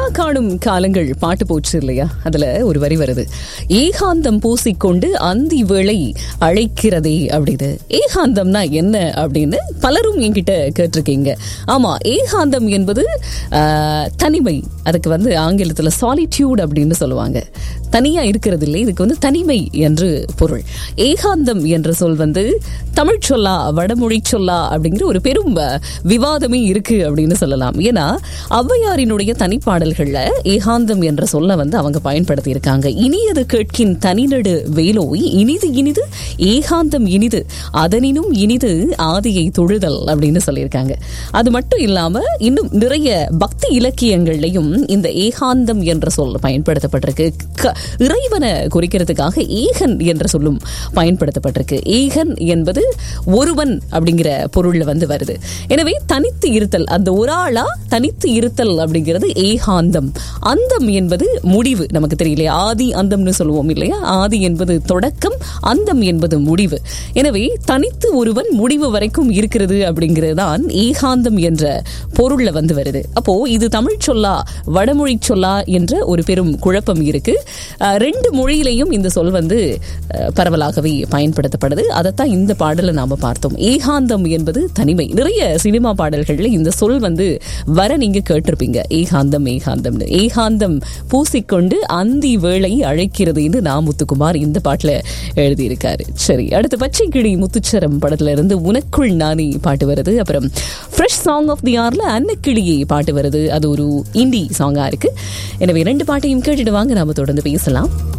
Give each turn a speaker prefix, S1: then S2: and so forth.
S1: காணும் காலங்கள் பாட்டு போச்சு இல்லையா? அதுல ஒரு வரி வருது, ஏகாந்தம் பூசிக்கொண்டு அந்தி வேளை அழைக்கிறதே அப்படின்னு. ஏகாந்தம்னா என்ன அப்படின்னு பலரும் என்கிட்ட கேட்டிருக்கீங்க. ஆமா, ஏகாந்தம் என்பது தனிமை. அதுக்கு ஆங்கிலத்துல சாலிட்யூட் அப்படின்னு சொல்லுவாங்க. தனியா இருக்கிறது இல்லை, இதுக்கு தனிமை என்று பொருள். ஏகாந்தம் என்ற சொல் தமிழ் சொல்லா வடமொழி சொல்லா அப்படிங்கிற ஒரு பெரும் விவாதமே இருக்கு அப்படின்னு சொல்லலாம். ஏன்னா ஔவையாரினுடைய தனிப்பாடல்கள்ல ஏகாந்தம் என்ற சொல்ல அவங்க பயன்படுத்தி இருக்காங்க. இனியது கேட்கின் தனிநடு வேலோய் இனிது இனிது ஏகாந்தம் இனிது அதனினும் இனிது ஆதியை தொழுதல் அப்படின்னு சொல்லியிருக்காங்க. அது மட்டும் இல்லாம இன்னும் நிறைய பக்தி இலக்கியங்கள்லையும் இந்த ஏகாந்தம் என்ற சொல் பயன்படுத்தப்பட்டிருக்கு. இறைவனை குறிக்கிறதுக்காக ஏகன் என்ற சொல்லும் பயன்படுத்தப்பட்டிருக்கு. ஏகன் என்பது ஒருவன் அப்படிங்கிற பொருள்ல வருது. எனவே தனித்து இருத்தல், அந்த ஒரு ஆளா தனித்து இருத்தல் அப்படிங்கிறது ஏகாந்தம். அந்தம் என்பது முடிவு. நமக்கு தெரியலையா, ஆதி அந்தம்னு சொல்லுவோம் இல்லையா? ஆதி என்பது தொடக்கம், அந்தம் என்பது முடிவு. எனவே தனித்து ஒருவன் முடிவு வரைக்கும் இருக்கிறது அப்படிங்கிறது தான் ஏகாந்தம் என்ற பொருள்ல வருது. அப்போ இது தமிழ் சொல்லா வடமொழி சொல்லா என்ற ஒரு பெரும் குழப்பம் இருக்கு. ரெண்டு மொழியிலையும் இந்த சொல் பரவலாகவே பயன்படுத்தப்படுது. அதைத்தான் இந்த பாடல நாம பார்த்தோம். ஏகாந்தம் என்பது தனிமை. நிறைய சினிமா பாடல்கள்ல இந்த சொல் வர நீங்க கேட்டிருப்பீங்க, ஏகாந்தம் ஏகாந்தம்னு. ஏகாந்தம் பூசிக்கொண்டு அந்தி வேளை அழைக்கிறது என்று முத்துக்குமார் இந்த பாட்டுல எழுதியிருக்காரு. சரி, அடுத்து பச்சை கிளி முத்துச்சரம் படத்துல இருந்து உனக்குள் நானே பாட்டு வருது. அப்புறம் ஃப்ரெஷ் சாங் ஆஃப் தி ஆர்ல அன்னக்கிளியே பாட்டு வருது. அது ஒரு இண்டி சாங்கா இருக்கு. எனவே ரெண்டு பாட்டையும் கேட்டுட்டு வாங்க, நாம தொடர்ந்து பேசலாம்.